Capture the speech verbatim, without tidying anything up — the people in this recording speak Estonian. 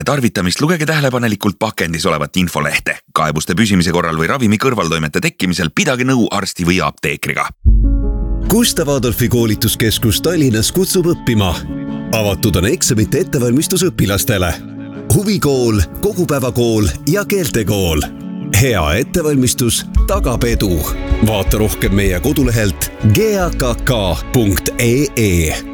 tarvitamist lugege tähelepanelikult pakendis olevat infolehte. Kaebuste püsimise korral või ravimi kõrvaltoimete tekkimisel pidage nõu arsti või apteekriga. Gustav Adolfi koolituskeskus Tallinnas kutsub õppima. Avatud on eksamite ettevalmistus õpilastele. Huvikool, kogupäevakool ja keeltekool. Hea ettevalmistus tagab edu. Vaata rohkem meie kodulehelt g a k k punkt e e.